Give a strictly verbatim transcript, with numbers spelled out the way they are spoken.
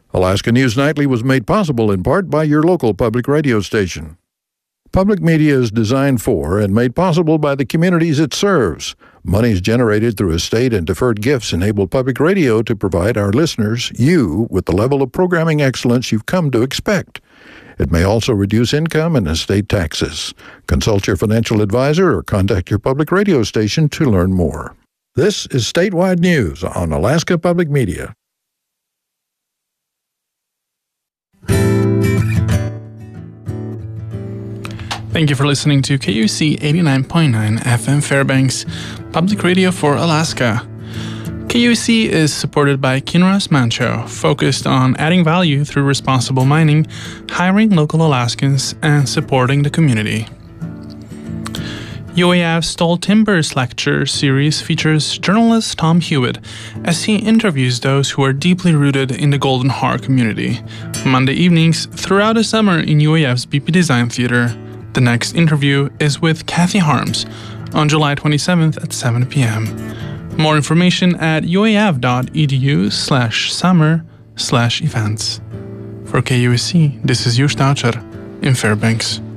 Alaska News Nightly was made possible in part by your local public radio station. Public media is designed for and made possible by the communities it serves. Monies generated through estate and deferred gifts enable public radio to provide our listeners, you, with the level of programming excellence you've come to expect. It may also reduce income and estate taxes. Consult your financial advisor or contact your public radio station to learn more. This is Statewide News on Alaska Public Media. Thank you for listening to K U C eighty-nine point nine F M Fairbanks, public radio for Alaska. K U C is supported by Kinross Mancho, focused on adding value through responsible mining, hiring local Alaskans, and supporting the community. U A F's Tall Timbers lecture series features journalist Tom Hewitt as he interviews those who are deeply rooted in the Golden Har community, Monday evenings throughout the summer in U A F's B P Design Theater. The next interview is with Kathy Harms on July twenty-seventh at seven p.m. More information at uaf.edu slash summer slash events. For K U S C, this is Josh Doucher in Fairbanks.